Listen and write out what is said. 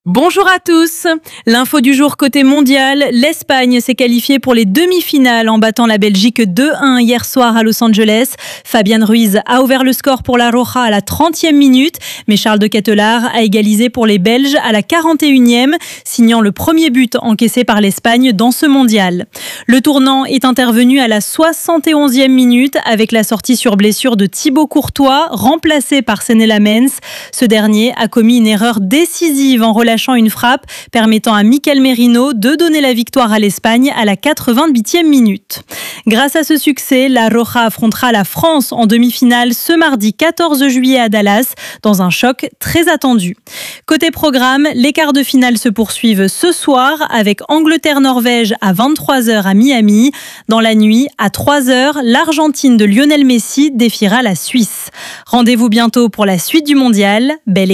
Bonjour à tous. L'info du jour côté mondial, l'Espagne s'est qualifiée pour les demi-finales en battant la Belgique 2-1 hier soir à Los Angeles. Fabián Ruiz a ouvert le score pour la Roja à la 30e minute, mais Charles de Ketelaere a égalisé pour les Belges à la 41e, signant le premier but encaissé par l'Espagne dans ce mondial. Le tournant est intervenu à la 71e minute avec la sortie sur blessure de Thibaut Courtois, remplacé par Senela Lamens. Ce dernier a commis une erreur décisive en relâchant une frappe permettant à Mikel Merino de donner la victoire à l'Espagne à la 88e minute. Grâce à ce succès, la Roja affrontera la France en demi-finale ce mardi 14 juillet à Dallas dans un choc très attendu. Côté programme, les quarts de finale se poursuivent ce soir avec Angleterre-Norvège à 23h à Miami. Dans la nuit, à 3h, l'Argentine de Lionel Messi défiera la Suisse. Rendez-vous bientôt pour la suite du mondial. Belle